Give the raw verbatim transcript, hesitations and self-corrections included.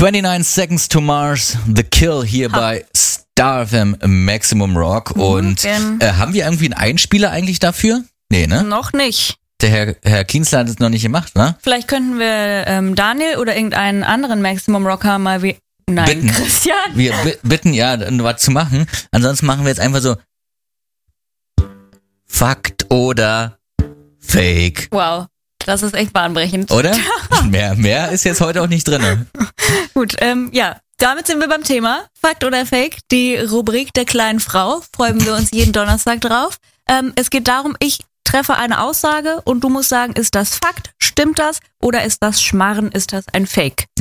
neunundzwanzig Seconds to Mars, The Kill hier Ha. bei Star F M Maximum Rock. Und Mhm. äh, haben wir irgendwie einen Einspieler eigentlich dafür? Nee, ne? Noch nicht. Der Herr, Herr Kienzler hat es noch nicht gemacht, ne? Vielleicht könnten wir ähm, Daniel oder irgendeinen anderen Maximum Rocker mal wie... Nein, Bitten. Christian. Wir bi- bitten ja, was zu machen. Ansonsten machen wir jetzt einfach so Fakt oder Fake. Wow, das ist echt bahnbrechend. Oder? mehr, mehr ist jetzt heute auch nicht drin. Gut, ähm, ja, damit sind wir beim Thema. Fakt oder Fake, die Rubrik der kleinen Frau. Freuen wir uns jeden Donnerstag drauf. Ähm, es geht darum, ich treffe eine Aussage und du musst sagen, ist das Fakt, stimmt das oder ist das Schmarren, ist das ein Fake?